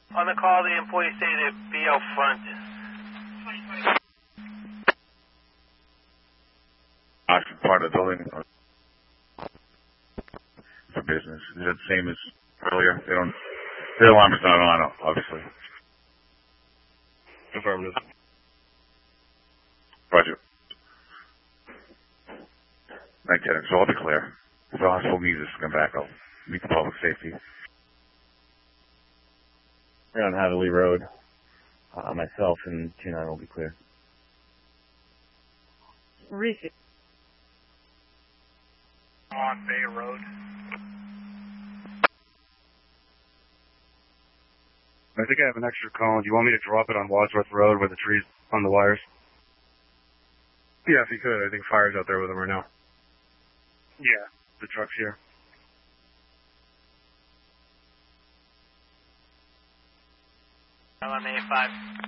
On the call, the employees say to be out front. Part of the building for business. Is it the same as earlier? Their alarm is not on, obviously. Affirmative. Roger. Lieutenant, so I'll be clear. If the hospital needs us to come back, I'll meet the public safety. We're on Hatherley Road. Myself and 2-9 will be clear. Receive. On Bay Road. I think I have an extra cone. Do you want me to drop it on Wadsworth Road where the tree's on the wires? Yeah, if you could. I think fire's out there with them right now. Yeah, the truck's here. LMA 5.